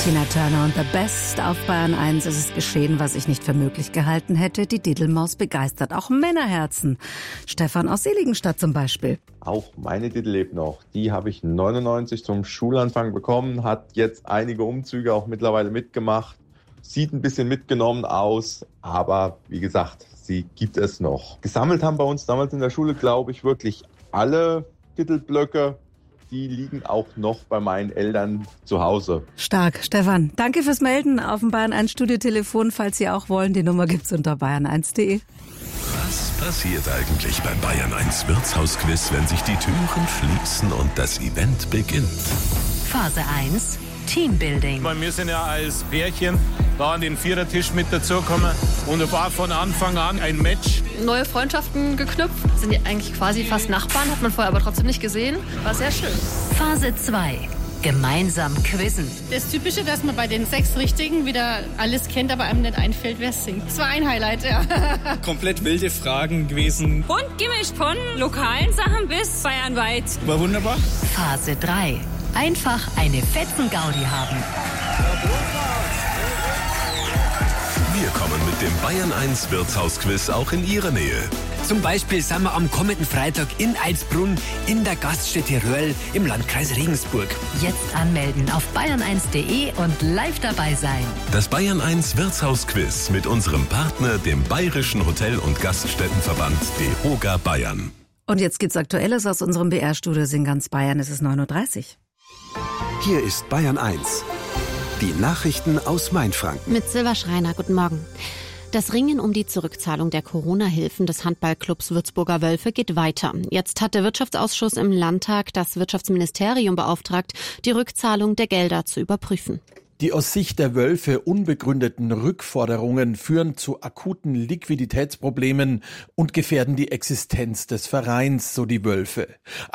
Tina Turner und The Best auf Bayern 1. Es ist geschehen, was ich nicht für möglich gehalten hätte. Die Diddelmaus begeistert auch Männerherzen. Stefan aus Seligenstadt zum Beispiel. Auch meine Diddel lebt noch. Die habe ich 99 zum Schulanfang bekommen, hat jetzt einige Umzüge auch mittlerweile mitgemacht. Sieht ein bisschen mitgenommen aus, aber wie gesagt, sie gibt es noch. Gesammelt haben bei uns damals in der Schule, glaube ich, wirklich alle Diddelblöcke. Die liegen auch noch bei meinen Eltern zu Hause. Stark, Stefan. Danke fürs Melden auf dem Bayern 1 Studiotelefon, falls Sie auch wollen. Die Nummer gibt's unter bayern1.de. Was passiert eigentlich beim Bayern 1 Wirtshausquiz, wenn sich die Türen schließen und das Event beginnt? Phase 1, Teambuilding. Wir sind ja als Pärchen da an den Vierertisch mit dazugekommen und war von Anfang an ein Match. Neue Freundschaften geknüpft, sind ja eigentlich quasi fast Nachbarn, hat man vorher aber trotzdem nicht gesehen. War sehr schön. Phase 2, gemeinsam quizzen. Das Typische, dass man bei den 6 Richtigen wieder alles kennt, aber einem nicht einfällt, wer singt. Das war ein Highlight, ja. Komplett wilde Fragen gewesen. Bunt gemischt von lokalen Sachen bis bayernweit. War wunderbar. Phase 3, einfach eine Fetzen-Gaudi haben. Wir kommen mit dem Bayern 1 Wirtshausquiz auch in Ihre Nähe. Zum Beispiel sind wir am kommenden Freitag in Eilsbrunn in der Gaststätte Röhrl im Landkreis Regensburg. Jetzt anmelden auf bayern1.de und live dabei sein. Das Bayern 1 Wirtshausquiz mit unserem Partner, dem Bayerischen Hotel- und Gaststättenverband DEHOGA Bayern. Und jetzt gibt's Aktuelles aus unserem BR-Studio in ganz Bayern. Es ist 9:30 Uhr. Hier ist Bayern 1. Die Nachrichten aus Mainfranken. Mit Silva Schreiner, guten Morgen. Das Ringen um die Zurückzahlung der Corona-Hilfen des Handballclubs Würzburger Wölfe geht weiter. Jetzt hat der Wirtschaftsausschuss im Landtag das Wirtschaftsministerium beauftragt, die Rückzahlung der Gelder zu überprüfen. Die aus Sicht der Wölfe unbegründeten Rückforderungen führen zu akuten Liquiditätsproblemen und gefährden die Existenz des Vereins, so die Wölfe.